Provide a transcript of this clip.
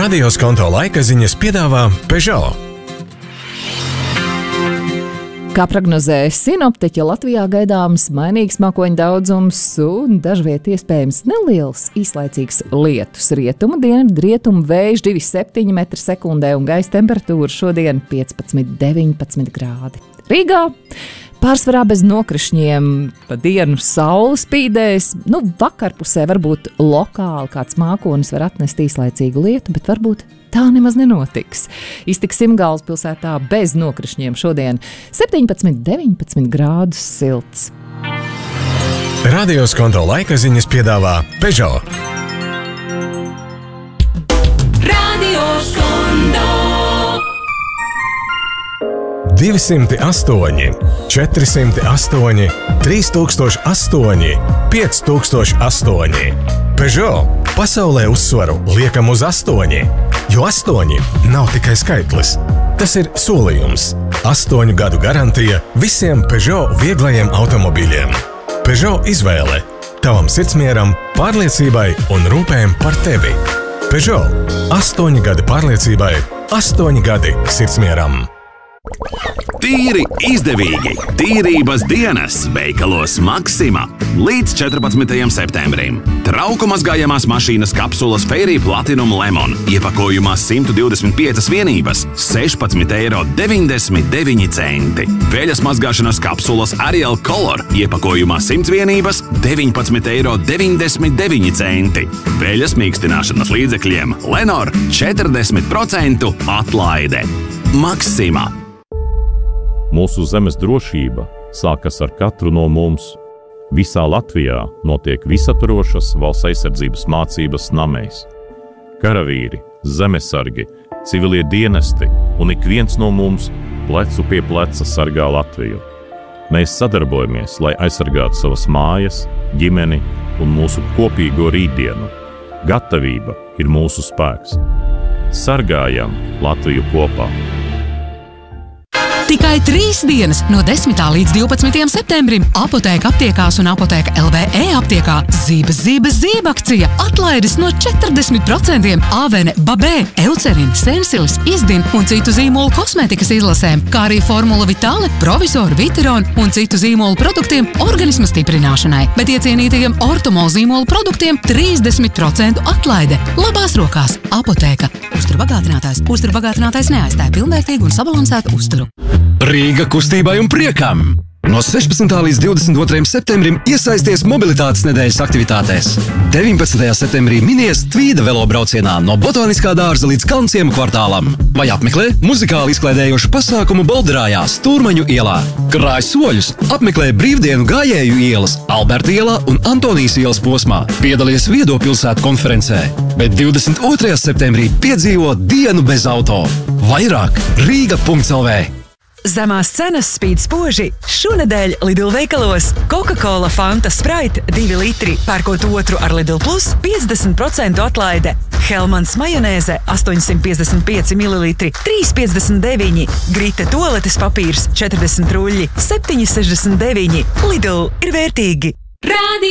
Radios konto laika ziņas piedāvā Peugeot. Kā prognozē sinoptiķi, Latvijā gaidāms mainīgs mākoņu daudzums un dažviet iespējams neliels īslaicīgs lietus. Rietumu dienvidu rietumu vējš 2,7 m/sekundē un gaisa temperatūra šodien 15–19 grādi. Rīgā pārsvarā bez nokrišņiem, pa dienu saule spīdēs. Vakarpusē varbūt lokāli kāds mākonis var atnest īslaicīgu lietu, bet varbūt tā nemaz nenotiks. Iztiksim galvaspilsētā bez nokrišņiem šodien 17–19 grādus silts. Radios konto laika ziņas piedāvā Peugeot. Radios konto 208, 408, 3008, 5008. Peugeot pasaulē uzsvaru liekam uz 8, jo 8 nav tikai skaitlis. Tas ir solījums. 8 gadu garantija visiem Peugeot vieglajiem automobīļiem. Peugeot izvēle tavam sirdsmieram, pārliecībai un rūpēm par tevi. Peugeot 8 gadi pārliecībai, 8 gadi sirdsmieram. Tīri izdevīgi! Tīrības dienas veikalos Maxima līdz 14. septembrim. Trauku mazgājamās mašīnas kapsulas Fairy Platinum Lemon iepakojumā 125 vienības – 16,99 €. Veļas mazgāšanas kapsulas Ariel Color iepakojumā 100 vienības – 19,99 €. Veļas mīkstināšanas līdzekļiem Lenor 40% atlaide. Maxima. Mūsu zemes drošība sākas ar katru no mums. Visā Latvijā notiek visaptvarošas valsts aizsardzības mācības namēs. Karavīri, zemesargi, civilie dienesti un ik viens no mums plecu pie pleca sargā Latviju. Mēs sadarbojamies, lai aizsargātu savas mājas, ģimeni un mūsu kopīgo rītdienu. Gatavība ir mūsu spēks. Sargājam Latviju kopā! Tikai 3 dienas no 10. līdz 12. septembrim Apotēka aptiekās un Apotēka LV e-aptiekā Zība akcija. Atlaides no 40% Avene, Babē, Eucerin, Sensilis, Izdin un citu zīmolu kosmētikas izlasēm, kā arī Formula Vitale, Provisor, Viteron un citu zīmolu produktiem organisma stiprināšanai. Bet iecienītajiem Ortomol zīmolu produktiem 30% atlaide. Labās rokās Apotēka. Uzturbagātinātājs neaizstāja pilnvērtīgu un sabalansētu uzturu. Rīga kustībai un priekam! No 16. līdz 22. septembrim iesaisties mobilitātes nedēļas aktivitātēs. 19. septembrī minies Tvīda velobraucienā no Botaniskā dārza līdz Kalnciema kvartālam. Vai apmeklē muzikāli izklaidējošu pasākumu Bolderājā, Stūrmaņu ielā. Krāj soļus, apmeklē brīvdienu gājēju ielas, Alberta ielā un Antonijas ielas posmā. Piedalies Viedo pilsētu konferencē. Bet 22. septembrī piedzīvo dienu bez auto. Vairāk Rīga.lv. Zemās cenas spīd spoži. Šonedēļ Lidl veikalos Coca-Cola Fanta Sprite 2 litri, pērkot otru ar Lidl Plus 50% atlaide. Hellmans majonēze 855 ml 3,59. Grita toaletes papīrs 40 ruļļi 7,69. Lidl ir vērtīgi.